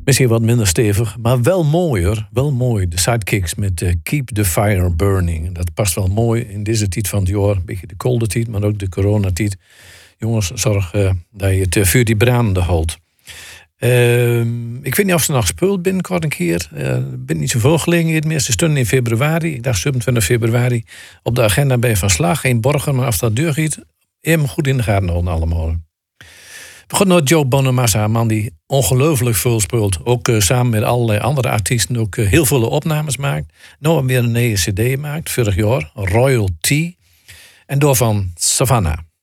Misschien wat minder stevig, maar wel mooier. Wel mooi. De sidekicks met Keep the Fire Burning. Dat past wel mooi in deze tijd van het jaar. Een beetje de koude tijd, maar ook de coronatijd. Jongens, zorg dat je het vuur die brandende houdt. Ik weet niet of ze nog gespeeld binnenkort een keer. Ben niet zoveel gelegen meer. Ze stonden in februari. Ik dacht 27 februari. Op de agenda bij Van Slag. Geen Borgen, maar als dat deur gaat, even goed in de gaten houden allemaal. We gaan naar Joe Bonamassa, een man die ongelooflijk veel speelt. Ook samen met allerlei andere artiesten ook heel veel opnames maakt. Nou weer een nieuwe cd maakt, vorig jaar, Royalty. En door van Savannah.